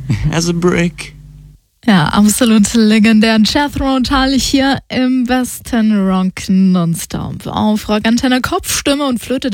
as a brick. Ja, absolut legendär. Jethro Tull hier im Western Rock Nonstop auf Rockantenne, Kopfstimme und Flöte.